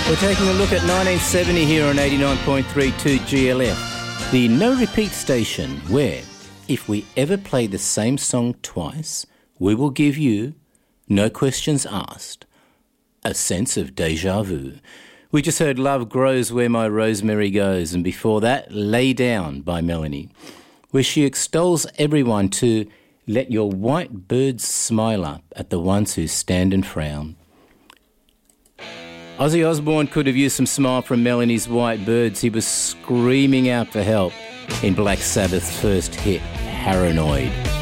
We're taking a look at 1970 here on 89.32 GLF, the no-repeat station where, if we ever play the same song twice, we will give you, no questions asked, a sense of deja vu. We just heard Love Grows Where My Rosemary Goes, and before that, Lay Down by Melanie, where she extols everyone to let your white birds smile up at the ones who stand and frown. Ozzy Osbourne could have used some smile from Melanie's white birds. He was screaming out for help in Black Sabbath's first hit, Paranoid.